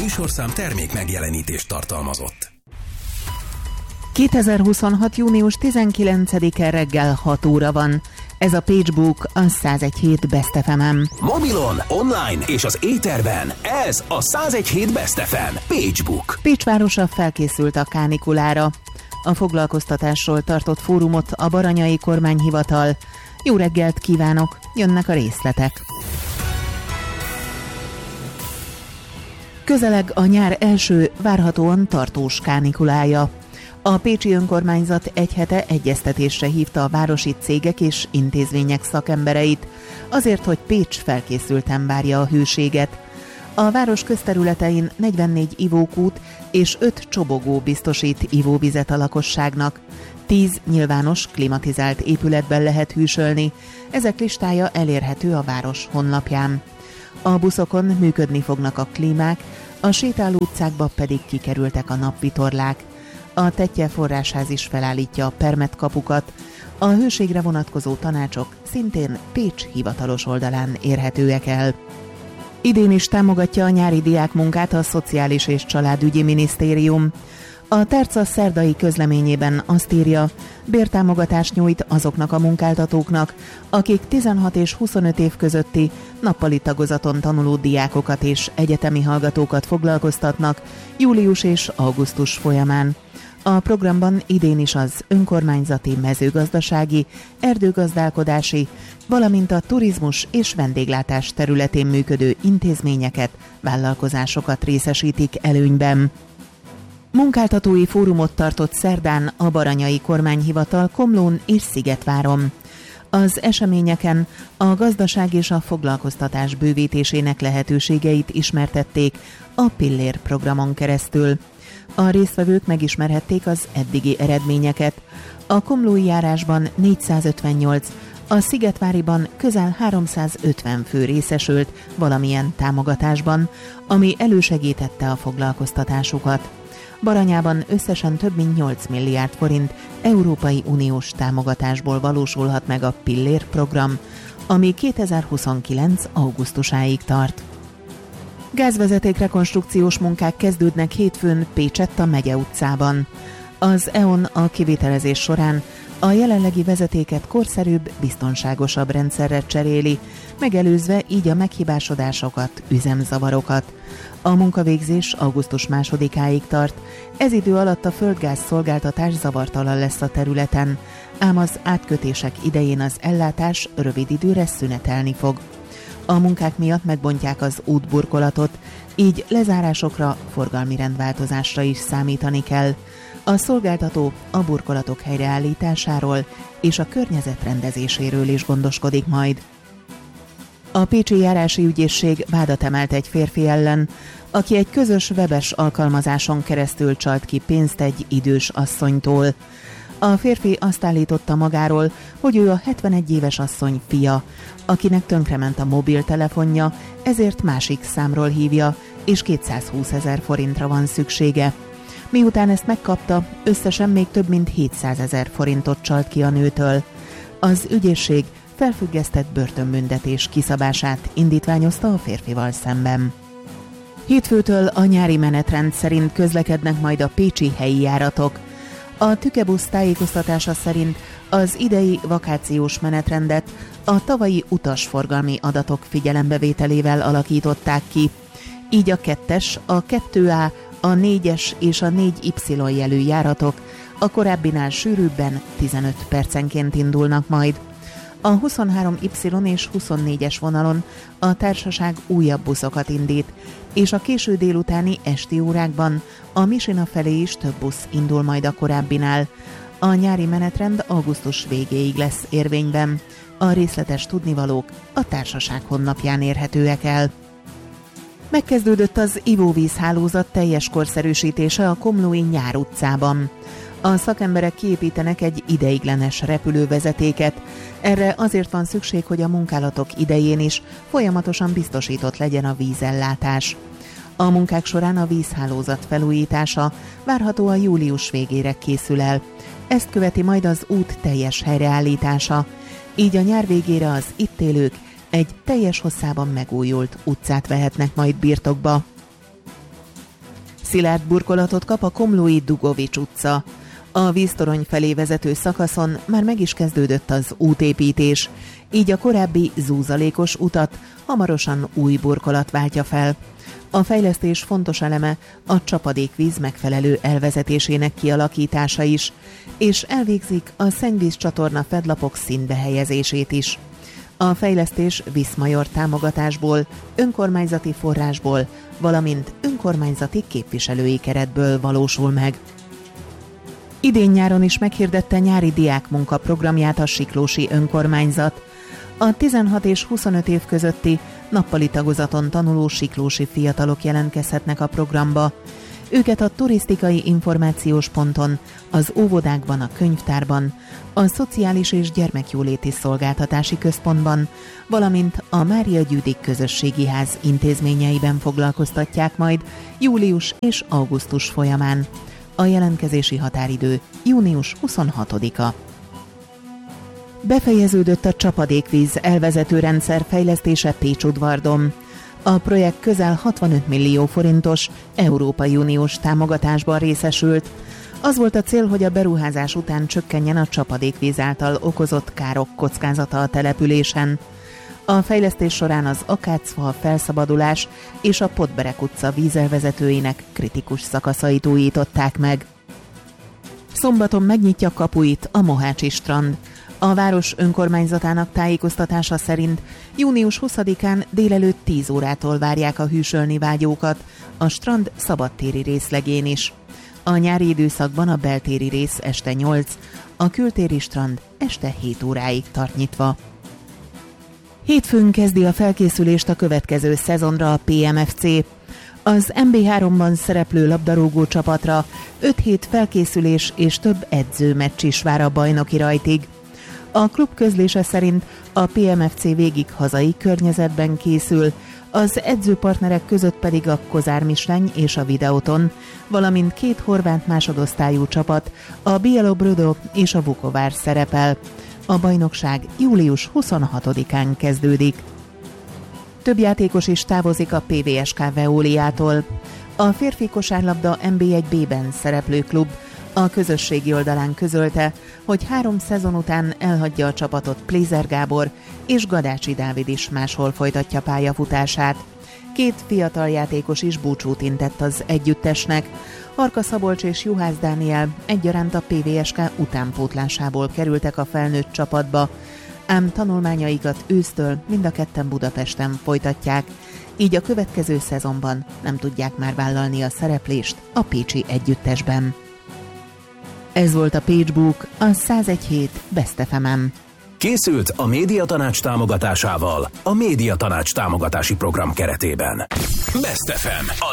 műsorszám termék megjelenítést tartalmazott. 2026. június 19-e reggel 6 óra van. Ez a Pagebook, a 101.7 Best FM-en. Mobilon, online és az éterben ez a 101.7 Best FM Pagebook. Pécs városa felkészült a kánikulára. A foglalkoztatásról tartott fórumot a Baranyai Kormányhivatal. Jó reggelt kívánok, jönnek a részletek. Közeleg a nyár első, várhatóan tartós kánikulája. A pécsi önkormányzat egy hete egyeztetésre hívta a városi cégek és intézmények szakembereit, azért, hogy Pécs felkészülten várja a hőséget. A város közterületein 44 ivókút és 5 csobogó biztosít ivóvizet a lakosságnak. 10 nyilvános, klimatizált épületben lehet hűsölni, ezek listája elérhető a város honlapján. A buszokon működni fognak a klímák, a sétáló utcákba pedig kikerültek a napvitorlák. A Tettye forrásház is felállítja a permetkapukat. A hőségre vonatkozó tanácsok szintén Pécs hivatalos oldalán érhetőek el. Idén is támogatja a nyári diákmunkát a Szociális és Családügyi Minisztérium. A tárca szerdai közleményében azt írja, bértámogatást nyújt azoknak a munkáltatóknak, akik 16 és 25 év közötti nappali tagozaton tanuló diákokat és egyetemi hallgatókat foglalkoztatnak július és augusztus folyamán. A programban idén is az önkormányzati, mezőgazdasági, erdőgazdálkodási, valamint a turizmus és vendéglátás területén működő intézményeket, vállalkozásokat részesítik előnyben. Munkáltatói fórumot tartott szerdán a Baranyai Kormányhivatal Komlón és Szigetváron. Az eseményeken a gazdaság és a foglalkoztatás bővítésének lehetőségeit ismertették a Pillér programon keresztül. A résztvevők megismerhették az eddigi eredményeket. A komlói járásban 458, a szigetváriban közel 350 fő részesült valamilyen támogatásban, ami elősegítette a foglalkoztatásukat. Baranyában összesen több mint 8 milliárd forint Európai Uniós támogatásból valósulhat meg a Pillér program, ami 2029. augusztusáig tart. Gázvezeték-rekonstrukciós munkák kezdődnek hétfőn Pécsett a Megye utcában. Az EON a kivitelezés során a jelenlegi vezetéket korszerűbb, biztonságosabb rendszerre cseréli, megelőzve így a meghibásodásokat, üzemzavarokat. A munkavégzés augusztus 2-áig tart, ez idő alatt a földgáz szolgáltatás zavartalan lesz a területen, ám az átkötések idején az ellátás rövid időre szünetelni fog. A munkák miatt megbontják az útburkolatot, így lezárásokra, forgalmi rendváltozásra is számítani kell. A szolgáltató a burkolatok helyreállításáról és a környezet rendezéséről is gondoskodik majd. A Pécsi Járási Ügyészség vádat emelt egy férfi ellen, aki egy közös webes alkalmazáson keresztül csalt ki pénzt egy idős asszonytól. A férfi azt állította magáról, hogy ő a 71 éves asszony fia, akinek tönkrement a mobiltelefonja, ezért másik számról hívja, és 220 000 forintra van szüksége. Miután ezt megkapta, összesen még több mint 700 000 forintot csalt ki a nőtől. Az ügyészség felfüggesztett börtönbüntetés kiszabását indítványozta a férfival szemben. Hétfőtől a nyári menetrend szerint közlekednek majd a pécsi helyi járatok. A Tükebusz tájékoztatása szerint az idei vakációs menetrendet a tavalyi utasforgalmi adatok figyelembevételével alakították ki. Így a 2-es, a 2A, a 4-es és a 4Y jelű járatok a korábbinál sűrűbben 15 percenként indulnak majd. A 23Y és 24-es vonalon a társaság újabb buszokat indít, és a késő délutáni esti órákban a Misina felé is több busz indul majd a korábbinál. A nyári menetrend augusztus végéig lesz érvényben. A részletes tudnivalók a társaság honlapján érhetőek el. Megkezdődött az ivóvízhálózat teljes korszerűsítése a komlói Nyár utcában. A szakemberek kiépítenek egy ideiglenes repülővezetéket. Erre azért van szükség, hogy a munkálatok idején is folyamatosan biztosított legyen a vízellátás. A munkák során a vízhálózat felújítása várhatóan július végére készül el. Ezt követi majd az út teljes helyreállítása. Így a nyár végére az itt élők egy teljes hosszában megújult utcát vehetnek majd birtokba. Szilárd burkolatot kap a komlói Dugovics utca. A víztorony felé vezető szakaszon már meg is kezdődött az útépítés, így a korábbi zúzalékos utat hamarosan új burkolat váltja fel. A fejlesztés fontos eleme a csapadékvíz megfelelő elvezetésének kialakítása is, és elvégzik a szennyvízcsatorna fedlapok színbe helyezését is. A fejlesztés Viszmajor támogatásból, önkormányzati forrásból, valamint önkormányzati képviselői keretből valósul meg. Idén nyáron is meghirdette nyári diákmunka programját a siklósi önkormányzat. A 16 és 25 év közötti nappali tagozaton tanuló siklósi fiatalok jelentkezhetnek a programba. Őket a turisztikai információs ponton, az óvodákban, a könyvtárban, a Szociális és Gyermekjóléti Szolgáltatási Központban, valamint a Mária Gyűdik Közösségi Ház intézményeiben foglalkoztatják majd július és augusztus folyamán. A jelentkezési határidő június 26-a. Befejeződött a csapadékvíz elvezető rendszer fejlesztése Pécsudvardon. A projekt közel 65 millió forintos Európai Uniós támogatásban részesült. Az volt a cél, hogy a beruházás után csökkenjen a csapadékvíz által okozott károk kockázata a településen. A fejlesztés során az akácfal felszabadulás és a Podberek utca vízelvezetőinek kritikus szakaszait újították meg. Szombaton megnyitja kapuit a Mohácsi strand. A város önkormányzatának tájékoztatása szerint június 20-án délelőtt 10 órától várják a hűsölni vágyókat, a strand szabadtéri részlegén is. A nyári időszakban a beltéri rész este 8, a kültéri strand este 7 óráig tart nyitva. Hétfőn kezdi a felkészülést a következő szezonra a PMFC. Az MB3-ban szereplő labdarúgó csapatra 5 hét felkészülés és több edzőmeccs is vár a bajnoki rajtig. A klub közlése szerint a PMFC végig hazai környezetben készül, az edzőpartnerek között pedig a Kozár Misleny és a Videoton, valamint 2 horvát másodosztályú csapat, a Bielobrodo és a Vukovár szerepel. A bajnokság július 26-án kezdődik. Több játékos is távozik a PVSK Veoliától. A férfi kosárlabda NB1B-ben szereplő klub a közösségi oldalán közölte, hogy 3 szezon után elhagyja a csapatot Plézer Gábor, és Gadácsi Dávid is máshol folytatja pályafutását. 2 fiatal játékos is búcsút intett az együttesnek. Arka Szabolcs és Juhász Dániel egyaránt a PVSK utánpótlásából kerültek a felnőtt csapatba, ám tanulmányaikat ősztől mind a ketten Budapesten folytatják, így a következő szezonban nem tudják már vállalni a szereplést a pécsi együttesben. Ez volt a Pagebook, a 101.7 Best FM-en. Készült a Médiatanács támogatásával a Médiatanács támogatási program keretében. Best FM, a